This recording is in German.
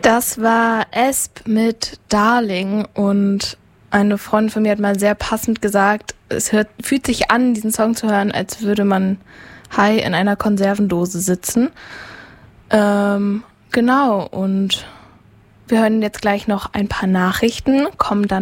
Das war Esp mit Darling und eine Freundin von mir hat mal sehr passend gesagt, fühlt sich an, diesen Song zu hören, als würde man high in einer Konservendose sitzen. Genau, und wir hören jetzt gleich noch ein paar Nachrichten, kommen dann